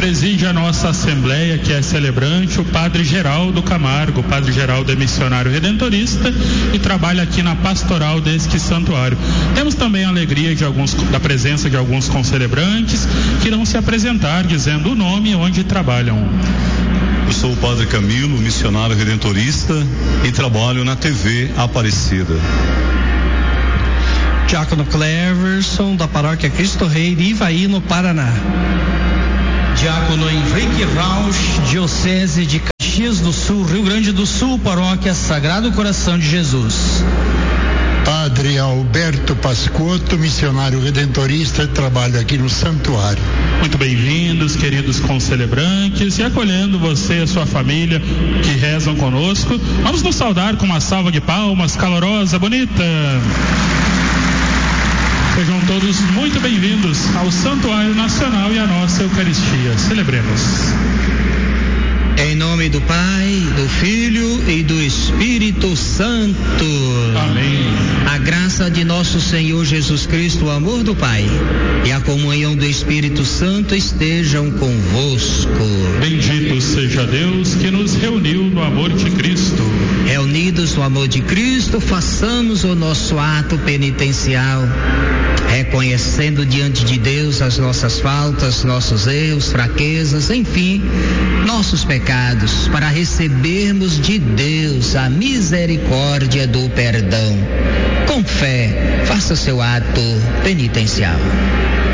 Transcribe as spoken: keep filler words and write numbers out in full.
preside a nossa assembleia, que é celebrante, o Padre Geraldo Camargo. O Padre Geraldo é missionário redentorista e trabalha aqui na pastoral deste santuário. Temos também a alegria de alguns, da presença de alguns concelebrantes que irão se apresentar dizendo o nome e onde trabalham. Eu sou o Padre Camilo, missionário redentorista e trabalho na T V Aparecida. Diácono Cleverson, da paróquia Cristo Rei de Ivaí, no Paraná. Diácono Henrique Rausch, diocese de Caxias do Sul, Rio Grande do Sul, paróquia Sagrado Coração de Jesus. Padre Alberto Pascotto, missionário redentorista, trabalho aqui no santuário. Muito bem-vindos, queridos concelebrantes, e acolhendo você e a sua família que rezam conosco, vamos nos saudar com uma salva de palmas calorosa, bonita. Sejam todos muito bem-vindos ao Santuário Nacional e à nossa Eucaristia. Celebremos. Em nome do Pai, do Filho e do Espírito Santo. Amém. A graça de nosso Senhor Jesus Cristo, o amor do Pai e a comunhão do Espírito Santo estejam convosco. Bendito seja Deus que nos reuniu no amor de Cristo. Reunidos no amor de Cristo, façamos o nosso ato penitencial, reconhecendo diante de Deus as nossas faltas, nossos erros, fraquezas, enfim, nossos pecados, para recebermos de Deus a misericórdia do perdão. Com fé, faça seu ato penitencial.